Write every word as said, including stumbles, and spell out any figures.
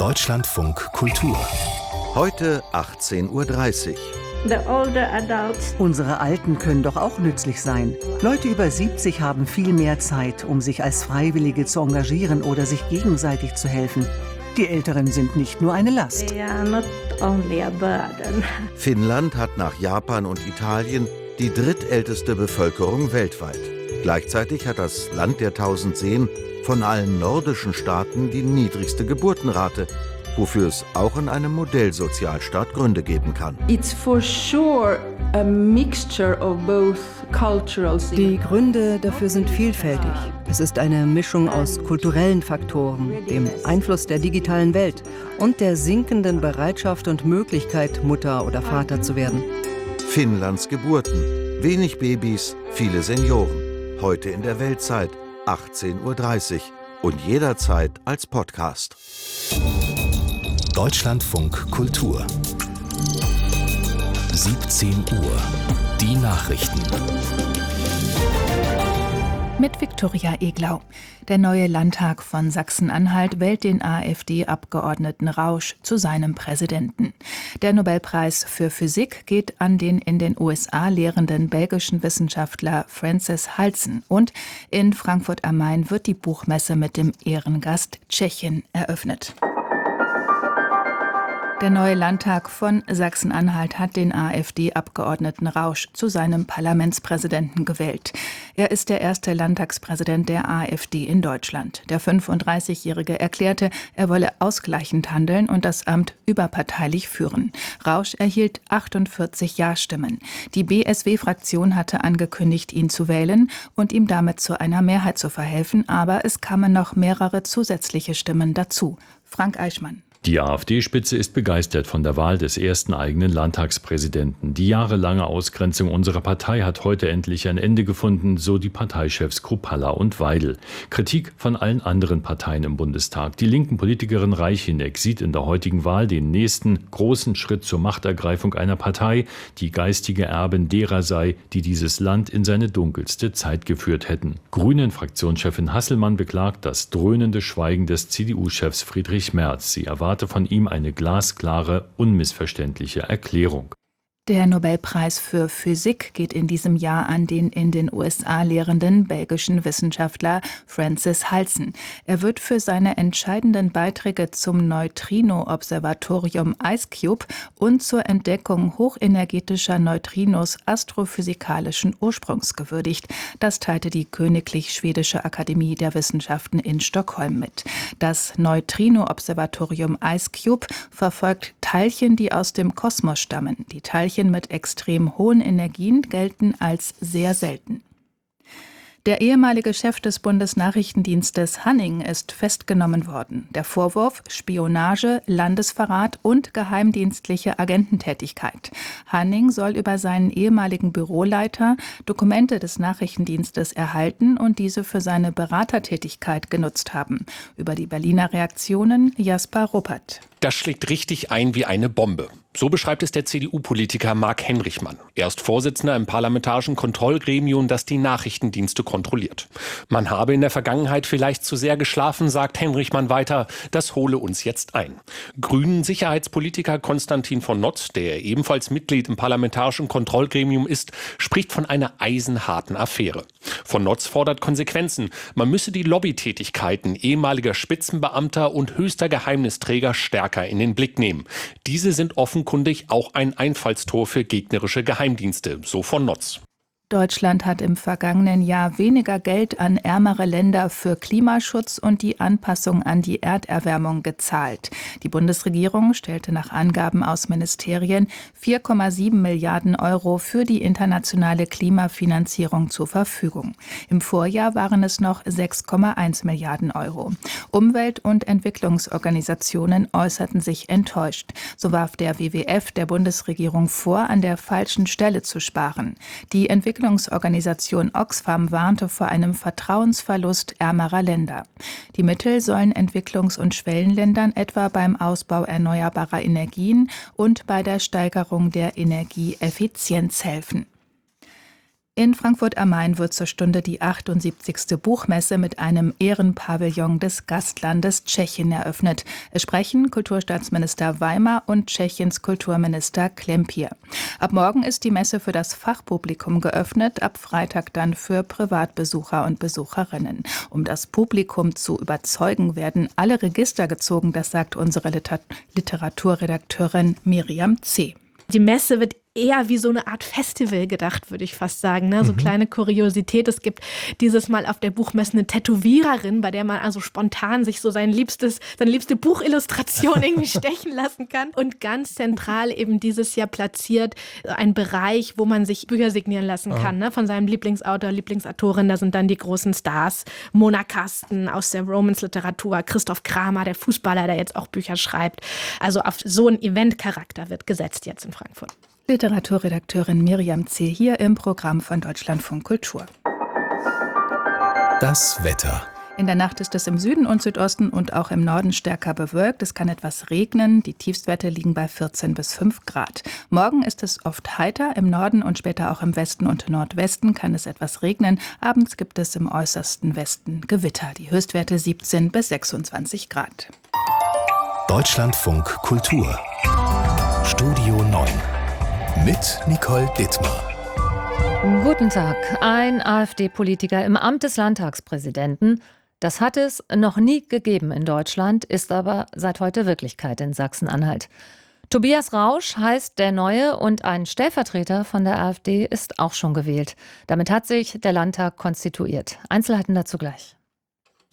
Deutschlandfunk Kultur. Heute achtzehn Uhr dreißig. The older adults. Unsere Alten können doch auch nützlich sein. Leute über siebzig haben viel mehr Zeit, um sich als Freiwillige zu engagieren oder sich gegenseitig zu helfen. Die Älteren sind nicht nur eine Last. They are not only a burden. Finnland hat nach Japan und Italien die drittälteste Bevölkerung weltweit. Gleichzeitig hat das Land der tausend Seen von allen nordischen Staaten die niedrigste Geburtenrate, wofür es auch in einem Modellsozialstaat Gründe geben kann. It's for sure a mixture of both cultural things. Die Gründe dafür sind vielfältig. Es ist eine Mischung aus kulturellen Faktoren, dem Einfluss der digitalen Welt und der sinkenden Bereitschaft und Möglichkeit, Mutter oder Vater zu werden. Finnlands Geburten. Wenig Babys, viele Senioren. Heute in der Weltzeit, achtzehn Uhr dreißig und jederzeit als Podcast. Deutschlandfunk Kultur. siebzehn Uhr. Die Nachrichten. Mit Viktoria Eglau. Der neue Landtag von Sachsen-Anhalt wählt den AfD-Abgeordneten Rausch zu seinem Präsidenten. Der Nobelpreis für Physik geht an den in den U S A lehrenden belgischen Wissenschaftler Francis Halsen. Und in Frankfurt am Main wird die Buchmesse mit dem Ehrengast Tschechien eröffnet. Der neue Landtag von Sachsen-Anhalt hat den AfD-Abgeordneten Rausch zu seinem Parlamentspräsidenten gewählt. Er ist der erste Landtagspräsident der AfD in Deutschland. Der fünfunddreißigjährige erklärte, er wolle ausgleichend handeln und das Amt überparteilich führen. Rausch erhielt achtundvierzig Ja-Stimmen. Die B S W-Fraktion hatte angekündigt, ihn zu wählen und ihm damit zu einer Mehrheit zu verhelfen, aber es kamen noch mehrere zusätzliche Stimmen dazu. Frank Eichmann. Die AfD-Spitze ist begeistert von der Wahl des ersten eigenen Landtagspräsidenten. Die jahrelange Ausgrenzung unserer Partei hat heute endlich ein Ende gefunden, so die Parteichefs Kruppalla und Weidel. Kritik von allen anderen Parteien im Bundestag. Die linken Politikerin Reicheneck sieht in der heutigen Wahl den nächsten großen Schritt zur Machtergreifung einer Partei, die geistige Erbin derer sei, die dieses Land in seine dunkelste Zeit geführt hätten. Grünen-Fraktionschefin Hasselmann beklagt das dröhnende Schweigen des C D U-Chefs Friedrich Merz. Sie erwartet von ihm eine glasklare, unmissverständliche Erklärung. Der Nobelpreis für Physik geht in diesem Jahr an den in den U S A lehrenden belgischen Wissenschaftler Francis Halsen. Er wird für seine entscheidenden Beiträge zum Neutrino-Observatorium IceCube und zur Entdeckung hochenergetischer Neutrinos astrophysikalischen Ursprungs gewürdigt. Das teilte die Königlich Schwedische Akademie der Wissenschaften in Stockholm mit. Das Neutrino-Observatorium IceCube verfolgt Teilchen, die aus dem Kosmos stammen. Die Teilchen mit extrem hohen Energien gelten als sehr selten. Der ehemalige Chef des Bundesnachrichtendienstes Hanning ist festgenommen worden. Der Vorwurf: Spionage, Landesverrat und geheimdienstliche Agententätigkeit. Hanning soll über seinen ehemaligen Büroleiter Dokumente des Nachrichtendienstes erhalten und diese für seine Beratertätigkeit genutzt haben. Über die Berliner Reaktionen Jasper Ruppert. Das schlägt richtig ein wie eine Bombe. So beschreibt es der C D U-Politiker Marc Henrichmann. Er ist Vorsitzender im parlamentarischen Kontrollgremium, das die Nachrichtendienste kontrolliert. Man habe in der Vergangenheit vielleicht zu sehr geschlafen, sagt Henrichmann weiter. Das hole uns jetzt ein. Grünen-Sicherheitspolitiker Konstantin von Notz, der ebenfalls Mitglied im parlamentarischen Kontrollgremium ist, spricht von einer eisenharten Affäre. Von Notz fordert Konsequenzen. Man müsse die Lobbytätigkeiten ehemaliger Spitzenbeamter und höchster Geheimnisträger stärker in den Blick nehmen. Diese sind offenkundig auch ein Einfallstor für gegnerische Geheimdienste, so von Notz. Deutschland hat im vergangenen Jahr weniger Geld an ärmere Länder für Klimaschutz und die Anpassung an die Erderwärmung gezahlt. Die Bundesregierung stellte nach Angaben aus Ministerien vier Komma sieben Milliarden Euro für die internationale Klimafinanzierung zur Verfügung. Im Vorjahr waren es noch sechs Komma eins Milliarden Euro. Umwelt- und Entwicklungsorganisationen äußerten sich enttäuscht. So warf der W W F der Bundesregierung vor, an der falschen Stelle zu sparen. Die Entwicklung Entwicklungsorganisation Oxfam warnte vor einem Vertrauensverlust ärmerer Länder. Die Mittel sollen Entwicklungs- und Schwellenländern etwa beim Ausbau erneuerbarer Energien und bei der Steigerung der Energieeffizienz helfen. In Frankfurt am Main wird zur Stunde die achtundsiebzigste Buchmesse mit einem Ehrenpavillon des Gastlandes Tschechien eröffnet. Es sprechen Kulturstaatsminister Weimer und Tschechiens Kulturminister Klempir. Ab morgen ist die Messe für das Fachpublikum geöffnet, ab Freitag dann für Privatbesucher und Besucherinnen. Um das Publikum zu überzeugen, werden alle Register gezogen, das sagt unsere Liter- Literaturredakteurin Miriam C. Die Messe wird eher wie so eine Art Festival gedacht, würde ich fast sagen. Ne? So mhm. kleine Kuriosität. Es gibt dieses Mal auf der Buchmesse eine Tätowiererin, bei der man also spontan sich so sein liebstes, seine liebste Buchillustration irgendwie stechen lassen kann. Und ganz zentral eben dieses Jahr platziert ein Bereich, wo man sich Bücher signieren lassen oh. kann. Ne? Von seinem Lieblingsautor, Lieblingsautorin. Da sind dann die großen Stars. Mona Kasten aus der Romance-Literatur. Christoph Kramer, der Fußballer, der jetzt auch Bücher schreibt. Also auf so einen Eventcharakter wird gesetzt jetzt in Frankfurt. Literaturredakteurin Miriam C. hier im Programm von Deutschlandfunk Kultur. Das Wetter. In der Nacht ist es im Süden und Südosten und auch im Norden stärker bewölkt. Es kann etwas regnen. Die Tiefstwerte liegen bei vierzehn bis fünf Grad. Morgen ist es oft heiter. Im Norden und später auch im Westen und Nordwesten kann es etwas regnen. Abends gibt es im äußersten Westen Gewitter. Die Höchstwerte siebzehn bis sechsundzwanzig Grad. Deutschlandfunk Kultur. Studio neun. Mit Nicole Dittmar. Guten Tag. Ein AfD-Politiker im Amt des Landtagspräsidenten. Das hat es noch nie gegeben in Deutschland, ist aber seit heute Wirklichkeit in Sachsen-Anhalt. Tobias Rausch heißt der Neue und ein Stellvertreter von der AfD ist auch schon gewählt. Damit hat sich der Landtag konstituiert. Einzelheiten dazu gleich.